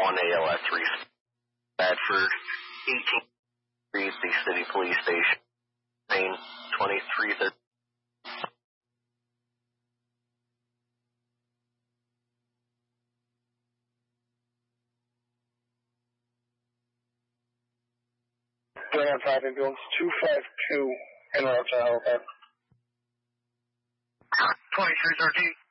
ALS 3 Bedford, 18 Street, the City Police Station, Main 2330. Grand 5 Ambulance 252 in route to Halifax. 2313.